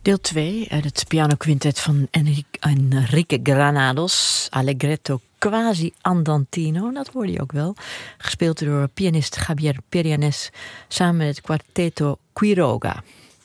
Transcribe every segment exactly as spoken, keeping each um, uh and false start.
Deel twee uit het pianoquintet van Enrique Granados, Allegretto quasi andantino, dat hoorde je ook wel. Gespeeld door pianist Javier Perianes samen met het Quartetto Quiroga.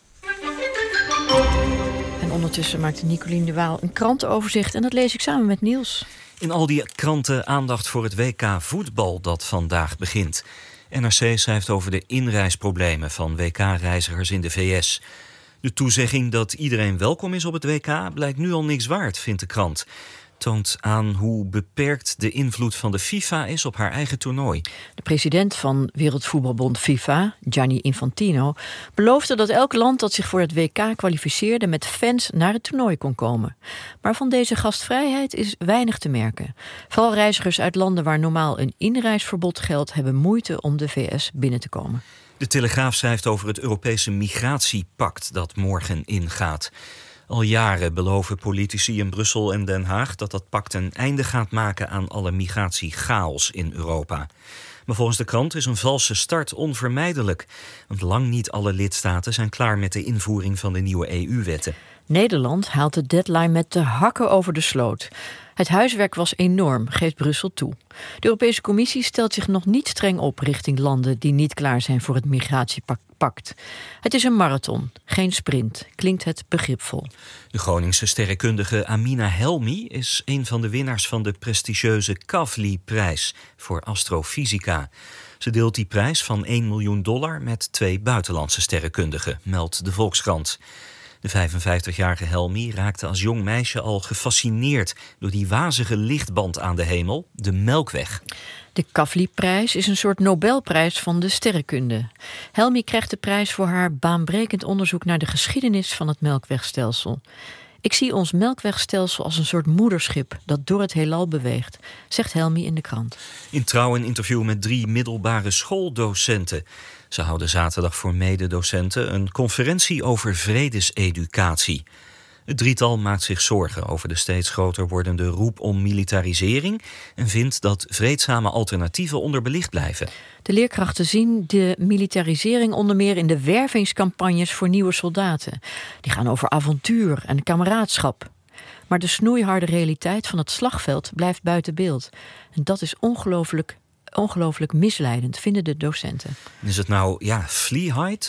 En ondertussen maakte Nicolien de Waal een krantenoverzicht en dat lees ik samen met Niels. In al die kranten aandacht voor het W K voetbal dat vandaag begint. N R C schrijft over de inreisproblemen van W K-reizigers in de V S. De toezegging dat iedereen welkom is op het W K blijkt nu al niks waard, vindt de krant. Toont aan hoe beperkt de invloed van de FIFA is op haar eigen toernooi. De president van Wereldvoetbalbond FIFA, Gianni Infantino, beloofde dat elk land dat zich voor het W K kwalificeerde met fans naar het toernooi kon komen. Maar van deze gastvrijheid is weinig te merken. Vooral reizigers uit landen waar normaal een inreisverbod geldt, hebben moeite om de V S binnen te komen. De Telegraaf schrijft over het Europese migratiepact dat morgen ingaat. Al jaren beloven politici in Brussel en Den Haag dat dat pact een einde gaat maken aan alle migratiechaos in Europa. Maar volgens de krant is een valse start onvermijdelijk. Want lang niet alle lidstaten zijn klaar met de invoering van de nieuwe E U-wetten. Nederland haalt de deadline met de hakken over de sloot. Het huiswerk was enorm, geeft Brussel toe. De Europese Commissie stelt zich nog niet streng op richting landen die niet klaar zijn voor het migratiepact. Het is een marathon, geen sprint, klinkt het begripvol. De Groningse sterrenkundige Amina Helmi is een van de winnaars van de prestigieuze Kavli-prijs voor astrofysica. Ze deelt die prijs van één miljoen dollar met twee buitenlandse sterrenkundigen, meldt de Volkskrant. De vijfenvijftigjarige Helmi raakte als jong meisje al gefascineerd door die wazige lichtband aan de hemel, de Melkweg. De Kavli-prijs is een soort Nobelprijs van de sterrenkunde. Helmi krijgt de prijs voor haar baanbrekend onderzoek naar de geschiedenis van het Melkwegstelsel. Ik zie ons Melkwegstelsel als een soort moederschip dat door het heelal beweegt, zegt Helmi in de krant. In Trouw een interview met drie middelbare schooldocenten. Ze houden zaterdag voor mededocenten een conferentie over vredeseducatie. Het drietal maakt zich zorgen over de steeds groter wordende roep om militarisering en vindt dat vreedzame alternatieven onderbelicht blijven. De leerkrachten zien de militarisering onder meer in de wervingscampagnes voor nieuwe soldaten. Die gaan over avontuur en kameraadschap. Maar de snoeiharde realiteit van het slagveld blijft buiten beeld. En dat is ongelooflijk Ongelooflijk misleidend, vinden de docenten. Is het nou, ja, Vliehheid?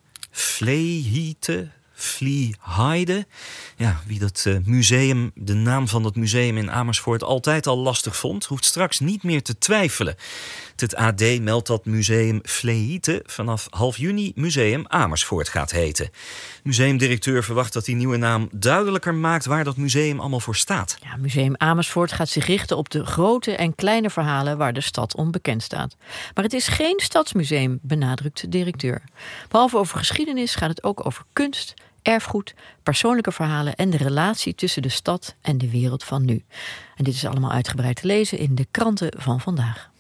Vleehiete? Vliehheide? Ja, wie dat uh, museum, de naam van dat museum in Amersfoort altijd al lastig vond, hoeft straks niet meer te twijfelen. Het A D meldt dat museum Vleehiete vanaf half juni Museum Amersfoort gaat heten. Museumdirecteur verwacht dat die nieuwe naam duidelijker maakt waar dat museum allemaal voor staat. Ja, Museum Amersfoort gaat zich richten op de grote en kleine verhalen waar de stad onbekend staat. Maar het is geen stadsmuseum, benadrukt de directeur. Behalve over geschiedenis gaat het ook over kunst, erfgoed, persoonlijke verhalen en de relatie tussen de stad en de wereld van nu. En dit is allemaal uitgebreid te lezen in de kranten van vandaag.